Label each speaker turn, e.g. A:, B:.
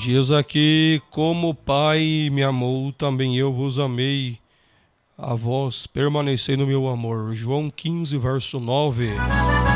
A: Diz aqui: como o Pai me amou, também eu vos amei. A vós permanecei no meu amor. João 15, verso 9.